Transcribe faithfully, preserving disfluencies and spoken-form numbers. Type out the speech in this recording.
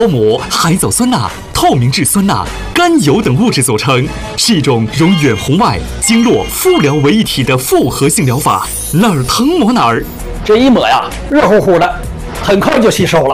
包膜海藻酸钠、透明质酸钠、甘油等物质组成，是一种融远红外、经络、敷疗为一体的复合性疗法。哪儿疼抹哪儿， 这一抹呀，热乎乎的，很快就吸收了。